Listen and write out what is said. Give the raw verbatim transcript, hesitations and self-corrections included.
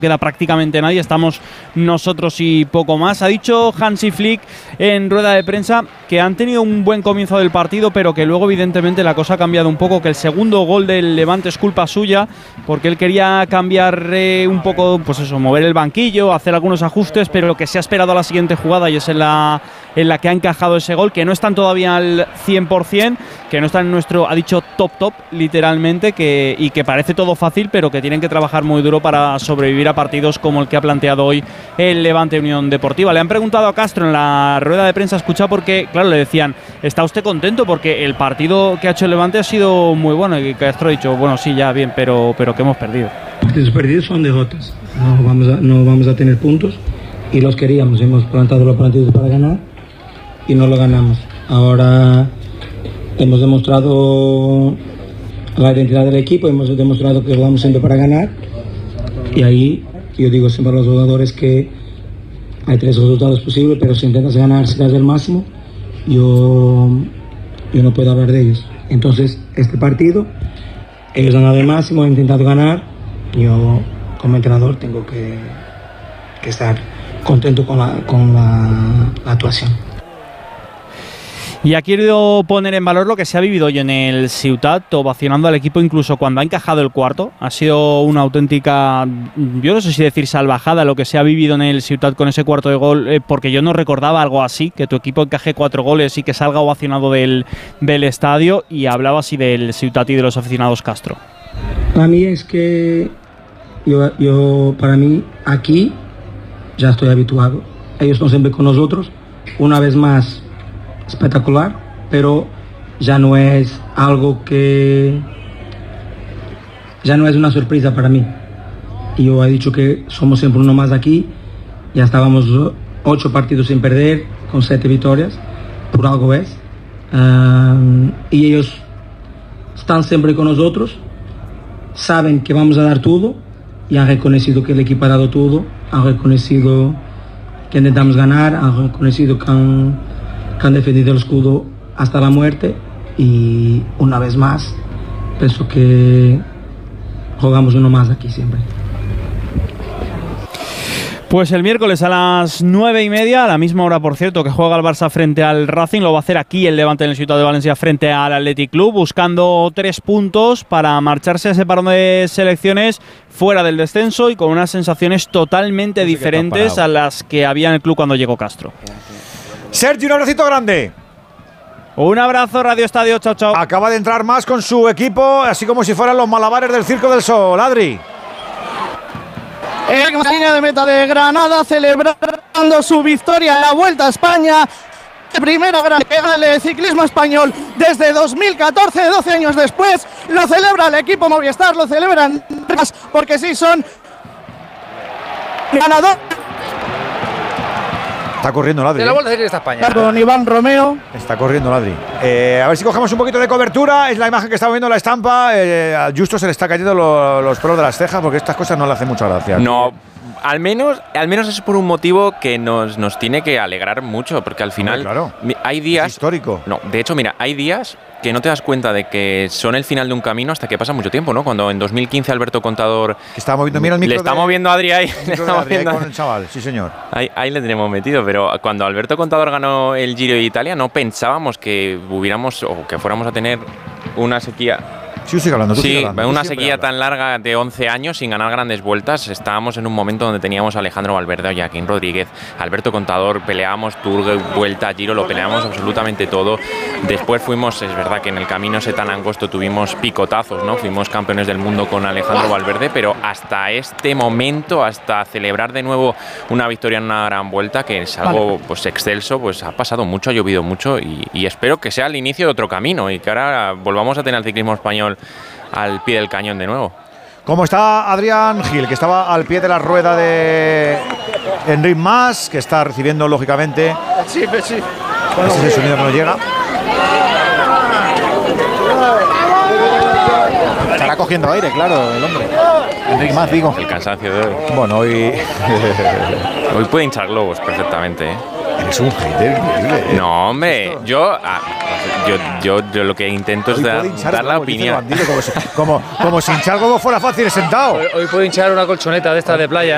queda prácticamente nadie, estamos nosotros y poco más. Ha dicho Hansi Flick en rueda de prensa que han tenido un buen comienzo del partido, pero que luego evidentemente la cosa ha cambiado un poco, que el segundo gol del Levante es culpa suya, porque él quería cambiar eh, un poco, pues eso, mover el banquillo, hacer algunos ajustes, pero lo que se ha esperado a la siguiente jugada y es en la, en la que ha encajado ese gol, que no están todavía al cien por cien, que no están en nuestro, ha dicho top top, literalmente, que, y que parece todo fácil, pero que tienen que trabajar muy duro para sobrevivir a partidos como el que ha planteado hoy el Levante Unión Deportiva. Le han preguntado a Castro en la rueda de prensa, escucha, porque claro, le decían, ¿está usted contento? Porque el partido que ha hecho el Levante ha sido muy bueno, y Castro ha dicho, bueno, sí, ya bien, pero, pero que hemos perdido. Los partidos son derrotas, no vamos a, no vamos a tener puntos, y los queríamos, hemos plantado los partidos para ganar y no lo ganamos. Ahora hemos demostrado la identidad del equipo, hemos demostrado que vamos siempre para ganar. Y ahí yo digo siempre a los jugadores que hay tres resultados posibles, pero si intentas ganar, si das el máximo, yo, yo no puedo hablar de ellos. Entonces, este partido, ellos han dado el máximo, han intentado ganar. Yo, como entrenador, tengo que, que estar contento con la, con la, la actuación. Y ha querido poner en valor lo que se ha vivido hoy en el Ciutat, ovacionando al equipo incluso cuando ha encajado el cuarto. Ha sido una auténtica, yo no sé si decir salvajada, lo que se ha vivido en el Ciutat con ese cuarto de gol, eh, porque yo no recordaba algo así, que tu equipo encaje cuatro goles y que salga ovacionado del, del estadio. Y hablaba así del Ciutat y de los aficionados Castro. Para mí es que, yo, yo para mí, aquí ya estoy habituado. Ellos están siempre con nosotros, una vez más, espectacular, pero ya no es algo que ya no es una sorpresa para mí. Y yo he dicho que somos siempre uno más aquí, ya estábamos ocho partidos sin perder con siete victorias, por algo es, um, y ellos están siempre con nosotros, saben que vamos a dar todo y han reconocido que el equipo ha dado todo, han reconocido que intentamos ganar, han reconocido que han que han defendido el escudo hasta la muerte, y una vez más pienso que jugamos uno más aquí siempre. Pues el miércoles a las nueve y media, a la misma hora por cierto que juega el Barça frente al Racing, lo va a hacer aquí el Levante en el Ciutat de Valencia frente al Athletic Club, buscando tres puntos para marcharse a ese parón de selecciones fuera del descenso y con unas sensaciones totalmente diferentes a las que había en el club cuando llegó Castro. Sergio, un abracito grande. Un abrazo, Radio Estadio, chao, chao. Acaba de entrar más con su equipo, así como si fueran los malabares del Circo del Sol. Adri. En la línea de meta de Granada, celebrando su victoria en la Vuelta a España. Primera gran pega del ciclismo español desde dos mil catorce, doce años después. Lo celebra el equipo Movistar, lo celebran porque sí son ganadores. Está corriendo Ladri. De la Vuelta Ciclista España. Con Iván Romeo. Está corriendo Ladri. Eh, a ver si cogemos un poquito de cobertura. Es la imagen que estamos viendo en la estampa. Eh, a Justo se le está cayendo lo, los pelos de las cejas porque estas cosas no le hacen mucha gracia. No, al menos, al menos es por un motivo que nos, nos tiene que alegrar mucho, porque al final claro, hay días. Es histórico. No, de hecho, mira, hay días que no te das cuenta de que son el final de un camino hasta que pasa mucho tiempo, ¿no? Cuando en dos mil quince Alberto Contador que estaba moviendo, mira el micro le está de, moviendo a Adri ahí, le está moviendo con el chaval, sí señor. Ahí, ahí le tenemos metido, pero cuando Alberto Contador ganó el Giro de Italia no pensábamos que hubiéramos o que fuéramos a tener una sequía. Sí, sigue hablando, tú sí, sigue hablando, una tú sequía hablas. tan larga de once años sin ganar grandes vueltas. Estábamos en un momento donde teníamos a Alejandro Valverde o Joaquín Rodríguez, Alberto Contador, peleábamos Tour, Vuelta, Giro, lo peleamos absolutamente todo. Después fuimos, es verdad que en el camino ese tan angosto tuvimos picotazos, ¿no? Fuimos campeones del mundo con Alejandro Valverde, pero hasta este momento, hasta celebrar de nuevo una victoria en una gran vuelta, que es algo pues excelso, pues ha pasado mucho, ha llovido mucho y, y espero que sea el inicio de otro camino y que ahora volvamos a tener el ciclismo español al pie del cañón de nuevo. ¿Cómo está Adrián Gil, que estaba al pie de la rueda de Enric Mas, que está recibiendo lógicamente? Sí, sí. Ese es el sonido que nos llega. Estará cogiendo aire, claro, el hombre. Enric Mas, digo. El cansancio de hoy. Bueno, hoy hoy puede hinchar globos perfectamente, ¿eh? Eres un hater increíble, ¿eh? No, hombre, yo, ah, yo, yo, yo lo que intento es dar, dar la opinión. Bandido, como, si, como, como si hinchar globo fuera fácil sentado. Hoy, hoy puedo hinchar una colchoneta de estas de playa.